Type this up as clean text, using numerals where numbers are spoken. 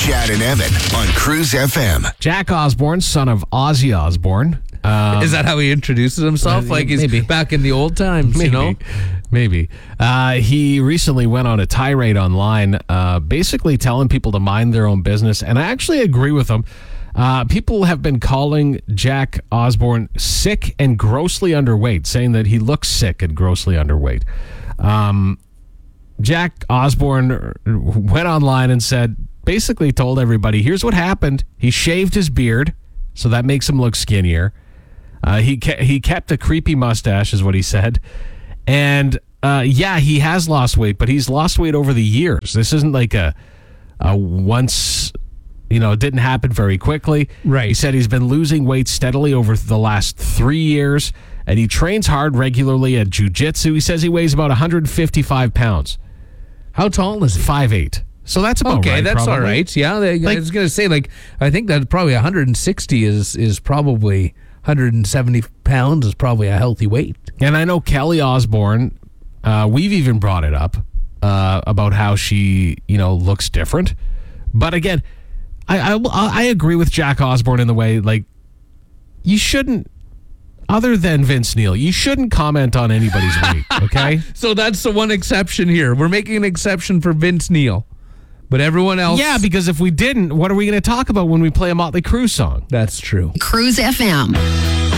Chad and Evan on Cruise FM. Jack Osborne, son of Ozzy Osbourne. Is that how he introduces himself? Like he's maybe. back in the old times, Maybe. you know? Maybe. He recently went on a tirade online, basically telling people to mind their own business. And I actually agree with him. People have been calling Jack Osborne sick and grossly underweight, saying that he looks sick and grossly underweight. Jack Osborne went online and basically told everybody, here's what happened. He shaved his beard, so that makes him look skinnier. He kept a creepy mustache, is what he said. And he has lost weight, but he's lost weight over the years. This isn't like a once, it didn't happen very quickly. Right. He said he's been losing weight steadily over the last 3 years, and he trains hard regularly at jiu-jitsu. He says he weighs about 155 pounds. How tall is he? 5'8". So that's about right. Okay, that's probably. all right. Yeah, I was going to say, I think that probably 160 is probably 170 pounds is probably a healthy weight. And I know Kelly Osbourne, we've even brought it up about how she, looks different. But again, I agree with Jack Osbourne in the way, you shouldn't, other than Vince Neil, you shouldn't comment on anybody's weight, okay? So that's the one exception here. We're making an exception for Vince Neil. But everyone else... Yeah, because if we didn't, what are we going to talk about when we play a Motley Crue song? That's true. Cruise FM.